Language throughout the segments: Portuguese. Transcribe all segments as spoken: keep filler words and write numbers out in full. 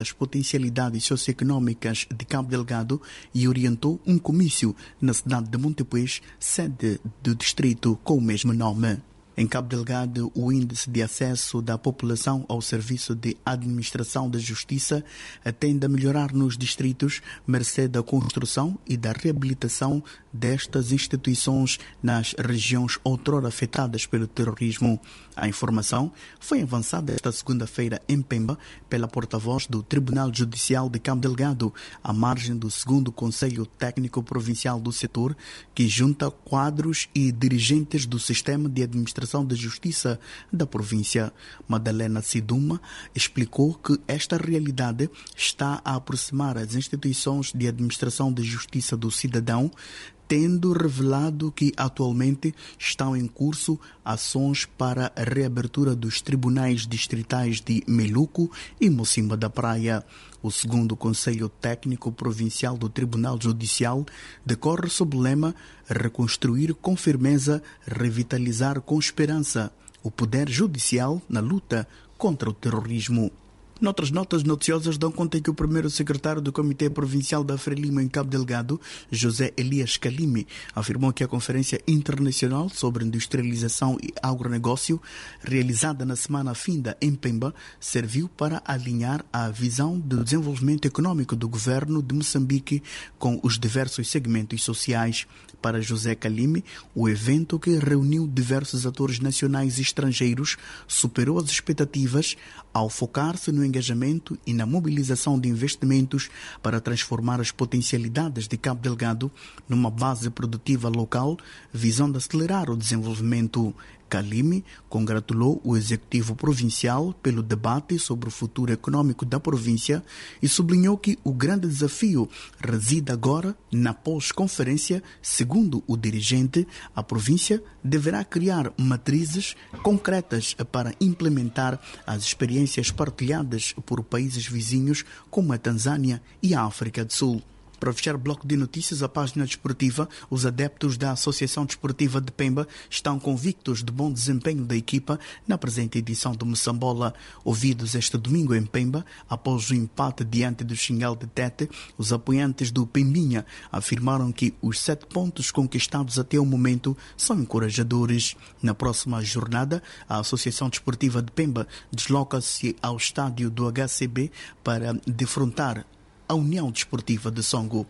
as potencialidades socioeconômicas de Cabo Delgado e orientou um comício na cidade de Montepuez, sede do distrito com o mesmo nome. Em Cabo Delgado, o índice de acesso da população ao serviço de administração da justiça tende a melhorar nos distritos, mercê da construção e da reabilitação destas instituições nas regiões outrora afetadas pelo terrorismo. A informação foi avançada esta segunda-feira em Pemba pela porta-voz do Tribunal Judicial de Cabo Delgado, à margem do segundo Conselho Técnico Provincial do setor, que junta quadros e dirigentes do sistema de administração da Justiça da província. Madalena Siduma explicou que esta realidade está a aproximar as instituições de administração da Justiça do cidadão, tendo revelado que atualmente estão em curso ações para a reabertura dos tribunais distritais de Meluco e Mocimba da Praia. O segundo Conselho Técnico Provincial do Tribunal Judicial decorre sob o lema Reconstruir com firmeza, revitalizar com esperança o poder judicial na luta contra o terrorismo. Noutras notas noticiosas dão conta que o primeiro secretário do Comitê Provincial da Frelimo em Cabo Delgado, José Elias Calimi, afirmou que a Conferência Internacional sobre Industrialização e Agronegócio, realizada na semana finda em Pemba, serviu para alinhar a visão do desenvolvimento econômico do governo de Moçambique com os diversos segmentos sociais. Para José Calimi, o evento, que reuniu diversos atores nacionais e estrangeiros, superou as expectativas ao focar-se no engajamento e na mobilização de investimentos para transformar as potencialidades de Cabo Delgado numa base produtiva local, visando acelerar o desenvolvimento. Calimi congratulou o Executivo Provincial pelo debate sobre o futuro econômico da província e sublinhou que o grande desafio reside agora na pós-conferência. Segundo o dirigente, a província deverá criar matrizes concretas para implementar as experiências partilhadas por países vizinhos como a Tanzânia e a África do Sul. Para fechar o bloco de notícias, a página desportiva, os adeptos da Associação Desportiva de Pemba estão convictos do bom desempenho da equipa na presente edição do Moçambola. Ouvidos este domingo em Pemba, após o empate diante do Xingal de Tete, os apoiantes do Pembinha afirmaram que os sete pontos conquistados até o momento são encorajadores. Na próxima jornada, a Associação Desportiva de Pemba desloca-se ao estádio do H C B para defrontar a União Desportiva de Songo.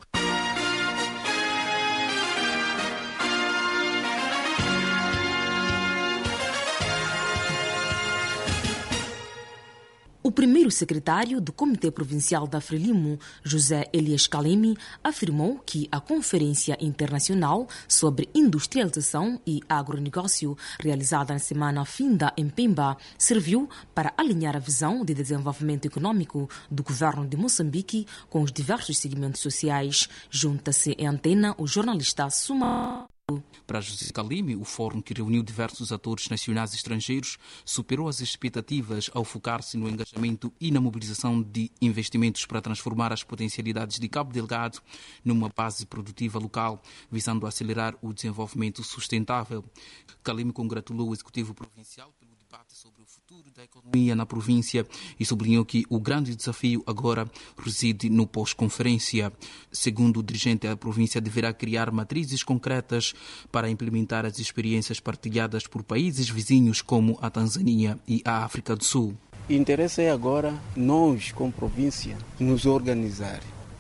O primeiro secretário do Comitê Provincial da Frelimo, José Elias Calimi, afirmou que a Conferência Internacional sobre Industrialização e Agronegócio, realizada na semana finda em Pemba, serviu para alinhar a visão de desenvolvimento econômico do governo de Moçambique com os diversos segmentos sociais. Junta-se em antena o jornalista Suma. Para José Calimi, o fórum, que reuniu diversos atores nacionais e estrangeiros, superou as expectativas ao focar-se no engajamento e na mobilização de investimentos para transformar as potencialidades de Cabo Delgado numa base produtiva local, visando acelerar o desenvolvimento sustentável. Calimi congratulou o Executivo Provincial pelo debate sobre o futuro da economia na província e sublinhou que o grande desafio agora reside no pós-conferência. Segundo o dirigente, a província deverá criar matrizes concretas para implementar as experiências partilhadas por países vizinhos como a Tanzânia e a África do Sul. O interesse é agora nós, como província, nos organizar.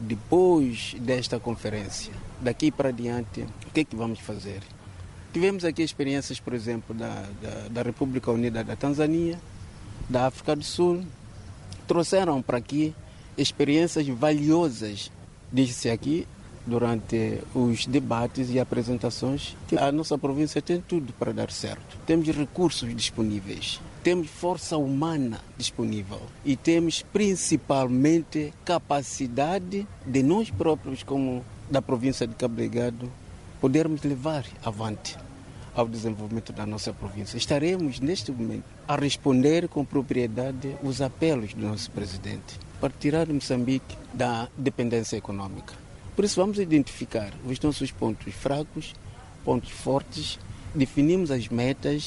Depois desta conferência, daqui para diante, o que é que vamos fazer? Tivemos aqui experiências, por exemplo, da, da, da República Unida da Tanzânia, da África do Sul. Trouxeram para aqui experiências valiosas. Disse-se aqui, durante os debates e apresentações, que a nossa província tem tudo para dar certo. Temos recursos disponíveis, temos força humana disponível e temos principalmente capacidade de nós próprios, como da província de Cabo Delgado, podermos levar avante ao desenvolvimento da nossa província. Estaremos, neste momento, a responder com propriedade os apelos do nosso presidente para tirar Moçambique da dependência econômica. Por isso, vamos identificar os nossos pontos fracos, pontos fortes, definimos as metas,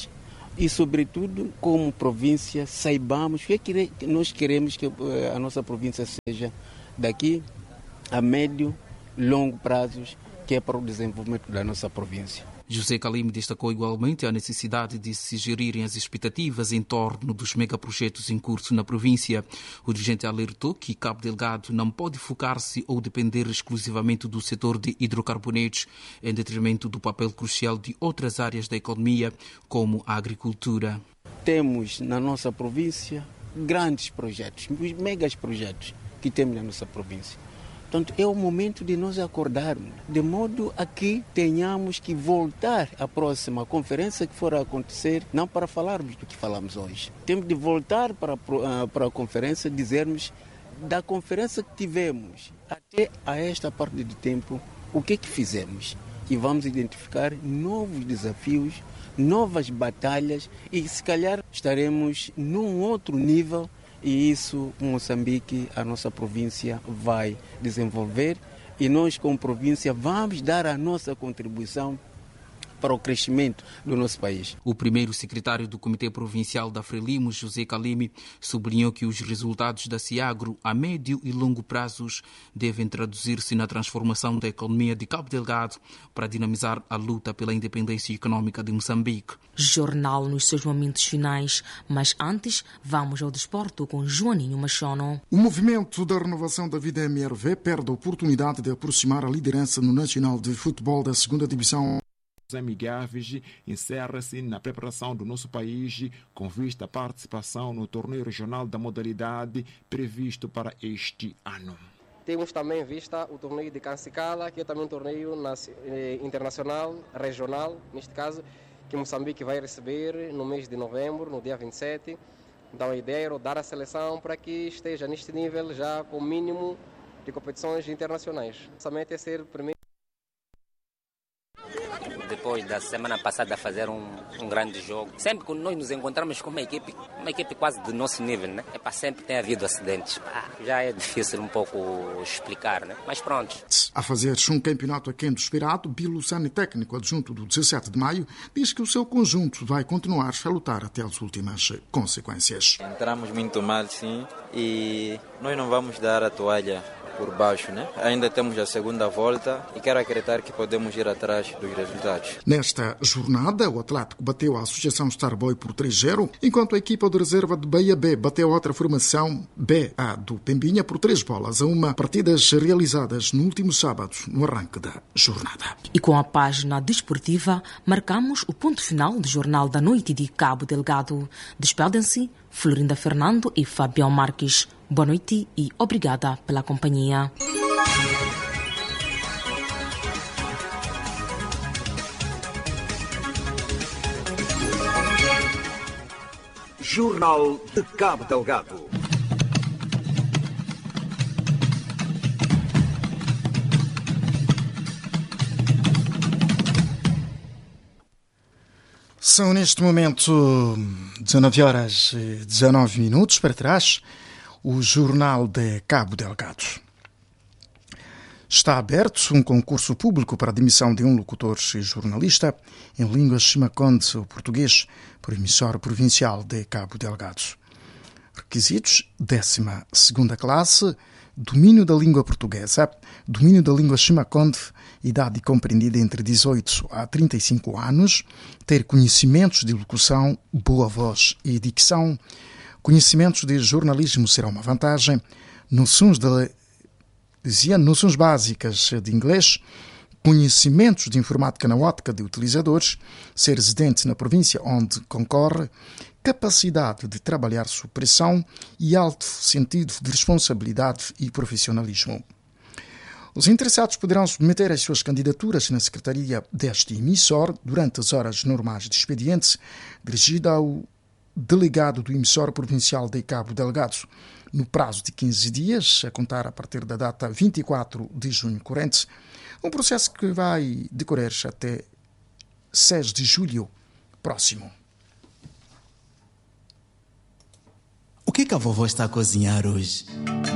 E, sobretudo, como província, saibamos o que nós queremos que a nossa província seja daqui a médio, longo prazos, que é para o desenvolvimento da nossa província. José Calime destacou igualmente a necessidade de se gerirem as expectativas em torno dos megaprojetos em curso na província. O dirigente alertou que Cabo Delgado não pode focar-se ou depender exclusivamente do setor de hidrocarbonetos, em detrimento do papel crucial de outras áreas da economia, como a agricultura. Temos na nossa província grandes projetos, os megas projetos que temos na nossa província. Portanto, é o momento de nós acordarmos, de modo a que tenhamos que voltar à próxima conferência que for a acontecer, não para falarmos do que falamos hoje. Temos de voltar para a, para a conferência e dizermos da conferência que tivemos até a esta parte de tempo, o que é que fizemos. E vamos identificar novos desafios, novas batalhas e se calhar estaremos num outro nível. E isso Moçambique, a nossa província, vai desenvolver e nós como província vamos dar a nossa contribuição para o crescimento do nosso país. O primeiro secretário do Comitê Provincial da Frelimo, José Calime, sublinhou que os resultados da Ciagro a médio e longo prazos devem traduzir-se na transformação da economia de Cabo Delgado para dinamizar a luta pela independência econômica de Moçambique. Jornal nos seus momentos finais, mas antes vamos ao desporto com Joaninho Machono. O movimento da renovação da vida M R V perde a oportunidade de aproximar a liderança no Nacional de Futebol da segunda Divisão. Amigáveis encerra-se na preparação do nosso país com vista à participação no torneio regional da modalidade previsto para este ano. Temos também em vista o torneio de Cancicala, que é também um torneio internacional, regional, neste caso, que Moçambique vai receber no mês de novembro, no dia vinte e sete. Então a ideia é rodar a seleção para que esteja neste nível já com o mínimo de competições internacionais. Somente é ser o primeiro. Depois da semana passada fazer um, um grande jogo. Sempre que nós nos encontramos com uma equipe, uma equipe quase do nosso nível, né? É para sempre tem havido acidentes. Ah, já é difícil um pouco explicar, né? Mas pronto. A fazer-se um campeonato aquém do esperado, Bilo Sani, técnico adjunto do dezassete de maio, diz que o seu conjunto vai continuar a lutar até as últimas consequências. Entramos muito mal, sim, e nós não vamos dar a toalha por baixo, né? Ainda temos a segunda volta e quero acreditar que podemos ir atrás dos resultados. Nesta jornada, o Atlético bateu a Associação Starboy por três a zero, enquanto a equipa de reserva de Bahia B bateu a outra formação B A do Pembinha por três bolas a uma, partidas realizadas no último sábado, no arranque da jornada. E com a página desportiva, marcamos o ponto final do Jornal da Noite de Cabo Delgado. Despedem-se Florinda Fernando e Fabião Marques. Boa noite e obrigada pela companhia. Jornal de Cabo Delgado. São neste momento dezanove horas e dezanove minutos para trás. O Jornal de Cabo Delgado. Está aberto um concurso público para a admissão de um locutor e jornalista em língua chimaconde ou português por emissora provincial de Cabo Delgado. Requisitos: décima segunda classe, domínio da língua portuguesa, domínio da língua chimaconde, idade compreendida entre dezoito a trinta e cinco anos, ter conhecimentos de locução, boa voz e dicção. Conhecimentos de jornalismo será uma vantagem. Noções, de, dizia, noções básicas de inglês. Conhecimentos de informática na ótica de utilizadores. Ser residente na província onde concorre. Capacidade de trabalhar sob pressão e alto sentido de responsabilidade e profissionalismo. Os interessados poderão submeter as suas candidaturas na secretaria deste emissor durante as horas normais de expediente, dirigida ao delegado do emissor provincial de Cabo Delgado, no prazo de quinze dias, a contar a partir da data vinte e quatro de junho corrente, um processo que vai decorrer até seis de julho próximo. O que, que a vovó está a cozinhar hoje?